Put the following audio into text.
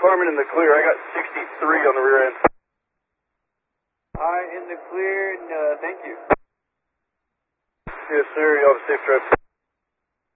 Carmen in the clear. I got 63 on the rear end. Alright, in the clear, and thank you. Yes, sir. Y'all have a safe trip.